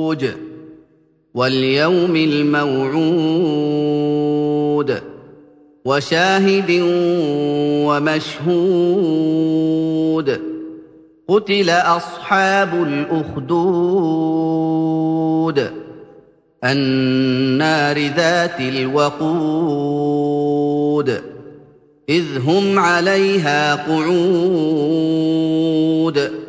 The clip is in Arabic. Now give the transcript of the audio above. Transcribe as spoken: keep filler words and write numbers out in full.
وَالْيَوْمِ الْمَوْعُودِ وَشَاهِدٍ وَمَشْهُودٍ قُتِلَ أَصْحَابُ الْأُخْدُودِ النَّارِ ذَاتِ الْوَقُودِ إِذْ هُمْ عَلَيْهَا قُعُودٌ